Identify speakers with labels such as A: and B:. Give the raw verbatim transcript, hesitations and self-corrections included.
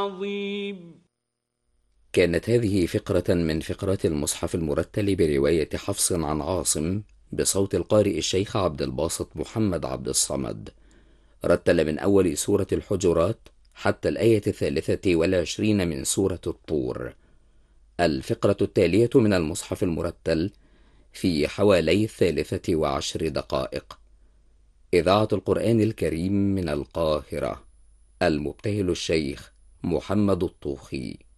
A: عظيم.
B: كانت هذه فقرة من فقرات المصحف المرتل برواية حفص عن عاصم بصوت القارئ الشيخ عبد الباسط محمد عبد الصمد. رتل من أول سورة الحجرات حتى الآية الثالثة والعشرين من سورة الطور. الفقرة التالية من المصحف المرتل في حوالي الثالثة وعشر دقائق. إذاعة القرآن الكريم من القاهرة. المبتهل الشيخ محمد الطوخي.